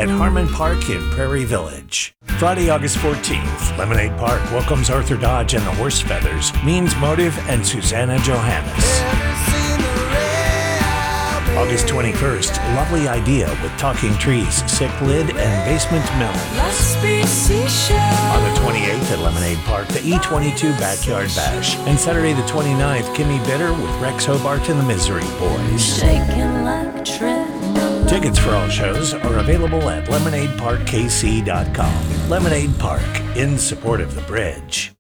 at Harmon Park in Prairie Village. Friday, August 14th, Lemonade Park welcomes Arthur Dodge and the Horse Feathers, Means Motive, and Susanna Johannes. August 21st, Lovely Idea with Talking Trees, Sick Lid, and Basement Melons. On the 28th at Lemonade Park, the E22 Backyard Bash. And Saturday the 29th, Kimmy Bitter with Rex Hobart and the Misery Boys. Tickets for all shows are available at lemonadeparkkc.com. Lemonade Park, in support of the bridge.